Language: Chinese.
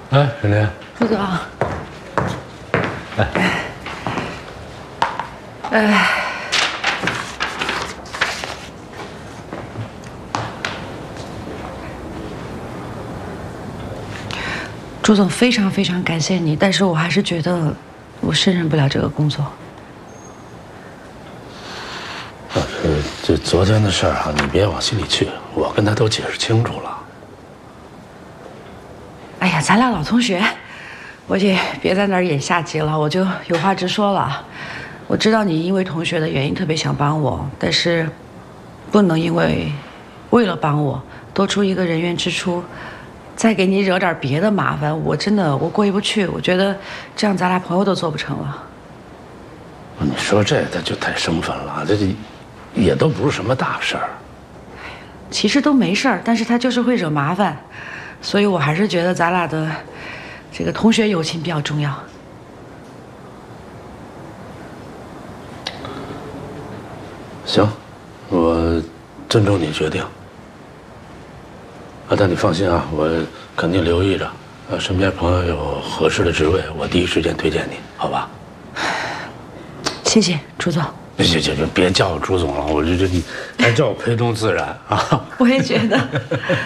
哎，沈莲， 朱总，朱总，非常非常感谢你，但是我还是觉得我胜任不了这个工作。 这昨天的事儿啊，你别往心里去，我跟他都解释清楚了。 哎呀，咱俩老同学，我也别在那儿演下集了，我就有话直说了。我知道你因为同学的原因特别想帮我，但是不能为了帮我多出一个人员支出，再给你惹点别的麻烦，我真的过意不去。我觉得这样咱俩朋友都做不成了。 你说这就太生分了，这也都不是什么大事儿。 其实都没事儿，但是他就是会惹麻烦，所以我还是觉得咱俩的这个同学友情比较重要。 行，我尊重你决定。但你放心啊，我肯定留意着，身边朋友有合适的职位，我第一时间推荐你，好吧？ 谢谢朱总。 行，别叫我朱总了，你还叫我裴东自然啊。 我也觉得。